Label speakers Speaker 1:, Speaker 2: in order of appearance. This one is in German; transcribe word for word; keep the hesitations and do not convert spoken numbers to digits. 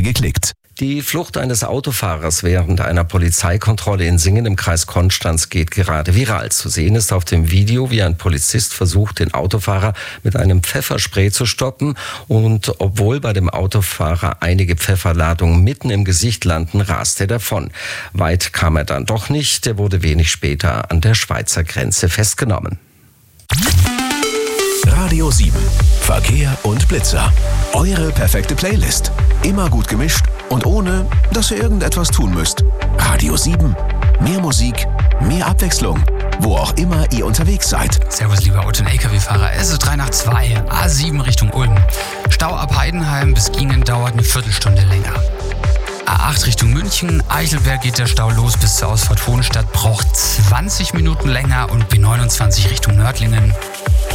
Speaker 1: geklickt.
Speaker 2: Die Flucht eines Autofahrers während einer Polizeikontrolle in Singen im Kreis Konstanz geht gerade viral. Zu sehen ist auf dem Video, wie ein Polizist versucht, den Autofahrer mit einem Pfefferspray zu stoppen. Und obwohl bei dem Autofahrer einige Pfefferladungen mitten im Gesicht landen, rast er davon. Weit kam er dann doch nicht. Er wurde wenig später an der Schweizer Grenze festgenommen.
Speaker 1: Radio sieben. Verkehr und Blitzer. Eure perfekte Playlist. Immer gut gemischt und ohne, dass ihr irgendetwas tun müsst. Radio sieben. Mehr Musik, mehr Abwechslung. Wo auch immer ihr unterwegs seid.
Speaker 3: Servus, lieber Auto- und L K W-Fahrer. Es ist drei nach zwei, A sieben Richtung Ulm. Stau ab Heidenheim bis Gingen dauert eine Viertelstunde länger. A acht Richtung München, Eichelberg geht der Stau los bis zur Ausfahrt Hohenstadt, braucht zwanzig Minuten länger und B neunundzwanzig Richtung Nördlingen